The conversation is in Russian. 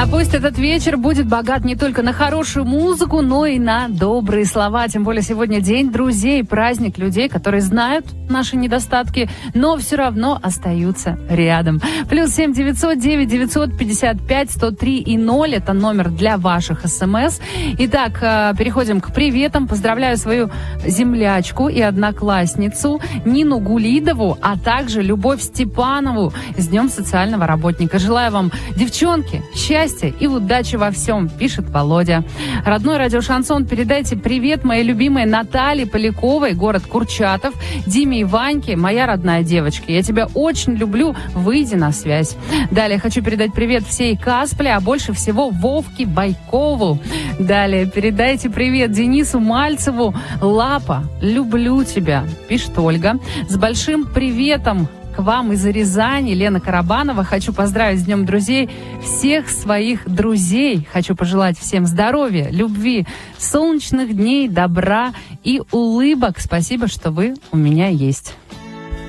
А пусть этот вечер будет богат не только на хорошую музыку, но и на добрые слова. Тем более сегодня день друзей, праздник людей, которые знают наши недостатки, но все равно остаются рядом. +7 900 955 103 и 0 – это номер для ваших СМС. Итак, переходим к приветам. Поздравляю свою землячку и одноклассницу Нину Гулидову, а также Любовь Степанову с Днем социального работника. Желаю вам, девчонки, счастья и удачи во всем, пишет Володя. Родной радио «Шансон», передайте привет моей любимой Наталье Поляковой, город Курчатов, Диме и Ваньке, моя родная девочка. Я тебя очень люблю, выйди на связь. Далее хочу передать привет всей Каспле, а больше всего Вовке Байкову. Далее передайте привет Денису Мальцеву. Лапа, люблю тебя, пишет Ольга. С большим приветом к вам из Рязани, Лена Карабанова. Хочу поздравить с Днем друзей всех своих друзей. Хочу пожелать всем здоровья, любви, солнечных дней, добра и улыбок. Спасибо, что вы у меня есть.